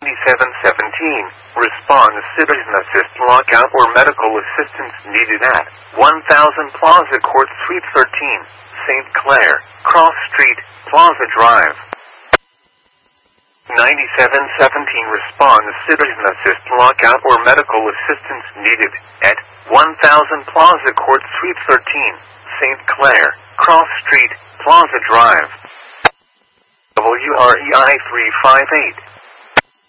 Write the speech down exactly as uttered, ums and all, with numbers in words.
ninety-seven seventeen, respond citizen assist lockout or medical assistance needed at one thousand Plaza Court Suite thirteen, Saint Clair, Cross Street, Plaza Drive. ninety-seven seventeen, respond citizen assist lockout or medical assistance needed at one thousand Plaza Court Suite thirteen, Saint Clair, Cross Street, Plaza Drive. W R E I three five eight.